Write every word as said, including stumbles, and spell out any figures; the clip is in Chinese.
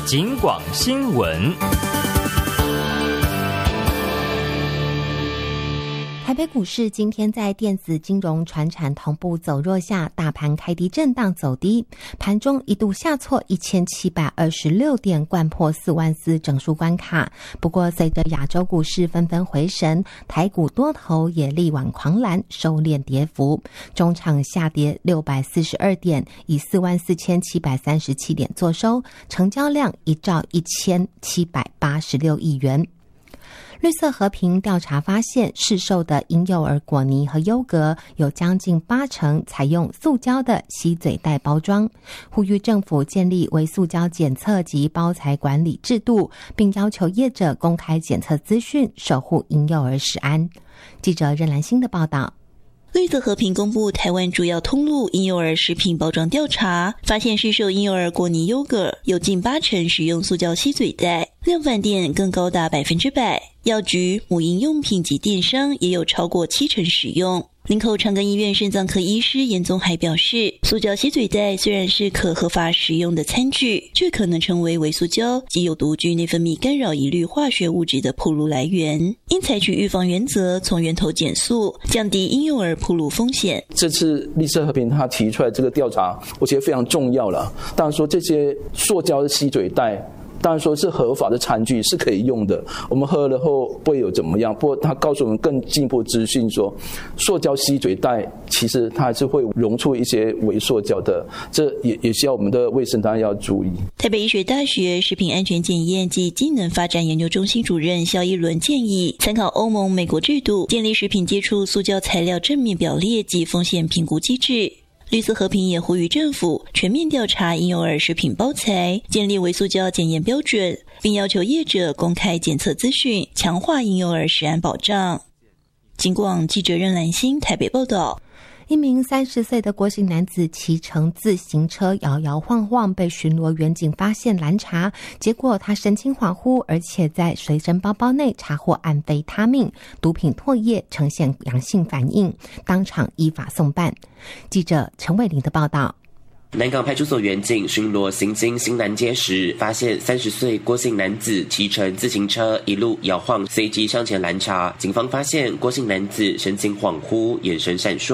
警广新闻。 台北股市今天在电子金融传产同步走弱下，大盘开低震荡走低，盘中一度下挫一千七百二十六点，掼破四万四整数关卡。不过随着亚洲股市纷纷回神，台股多头也力挽狂澜，收敛跌幅，中场下跌六百四十二点，以四万四千七百三十七点作收，成交量一兆一千七百八十六亿元。绿色和平调查发现，市售的婴幼儿果泥和优格有将近八成采用塑胶的吸嘴袋包装，呼吁政府建立微塑胶检测及包材管理制度，并要求业者公开检测资讯，守护婴幼儿食安。记者任兰心的报道。 绿色和平公布台湾主要通路婴幼儿食品包装调查，发现市售婴幼儿果泥优格有近八成使用塑胶吸嘴袋，量贩店更高达百分之百，药局、母婴用品及电商也有超过七成使用。林口长庚医院肾脏科医师严宗海表示，塑胶吸嘴袋虽然是可合法使用的餐具，却可能成为微塑胶及有独具内分泌干扰一律化学物质的暴露来源，应采取预防原则，从源头减塑，降低婴幼儿暴露风险。 这次绿色和平他提出来这个调查，我觉得非常重要了。当然说这些塑胶的吸嘴袋，当然说是合法的餐具是可以用的，我们喝了后不会有怎么样。不过他告诉我们更进一步资讯说，塑胶吸嘴袋其实它还是会溶出一些微塑胶的，这也也需要我们的卫生当然要注意。 台北医学大学食品安全检验及机能发展研究中心主任肖一伦建议，参考欧盟、美国制度，建立食品接触塑胶材料正面表列及风险评估机制。绿色和平也呼吁政府全面调查婴幼儿食品包材，建立微塑胶检验标准，并要求业者公开检测资讯，强化婴幼儿食安保障。警广记者任兰心台北报道。 一名三十岁的郭姓男子骑乘自行车摇摇晃晃，被巡逻员警发现拦查，结果他神情恍惚，而且在随身包包内查获安非他命、毒品唾液，呈现阳性反应，当场依法送办。记者陈伟玲的报道。 南港派出所员警巡逻行经新南街时，发现三十岁郭姓男子骑乘自行车一路摇晃，随即上前拦查。警方发现郭姓男子神情恍惚，眼神闪烁。